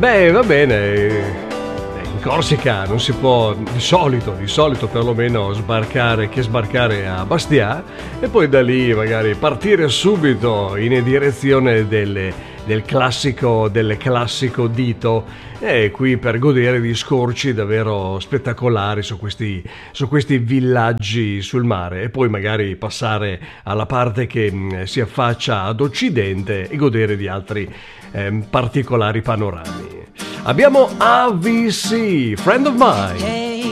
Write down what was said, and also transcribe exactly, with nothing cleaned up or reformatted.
Beh, va bene. In Corsica non si può, di solito, di solito perlomeno, sbarcare che sbarcare a Bastia e poi da lì magari partire subito in direzione delle, del classico del classico dito, e qui per godere di scorci davvero spettacolari su questi, su questi villaggi sul mare, e poi magari passare alla parte che mh, si affaccia ad occidente e godere di altri eh, particolari panorami. Abbiamo A V C, Friend of Mine.